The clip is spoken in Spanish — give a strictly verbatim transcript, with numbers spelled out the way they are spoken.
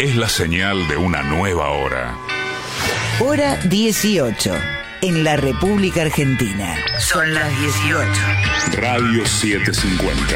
es la señal de una nueva hora. Hora dieciocho, en la República Argentina. Son las dieciocho. Radio setecientos cincuenta.